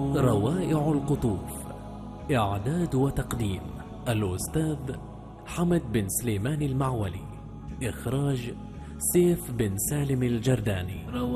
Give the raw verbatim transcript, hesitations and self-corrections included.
روائع القطوف. إعداد وتقديم الأستاذ حمد بن سليمان المعولي. إخراج سيف بن سالم الجرداني.